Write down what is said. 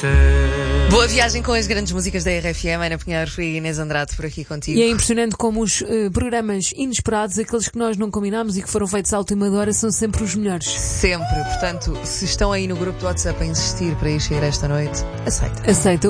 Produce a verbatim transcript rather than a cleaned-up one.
Boa viagem com as grandes músicas da R F M. Ana Pinheiro e Inês Andrade por aqui contigo. E é impressionante como os uh, programas inesperados, aqueles que nós não combinámos e que foram feitos à última hora, são sempre os melhores. Sempre. Portanto, se estão aí no grupo do WhatsApp a insistir para ir sair esta noite, aceita. Aceita.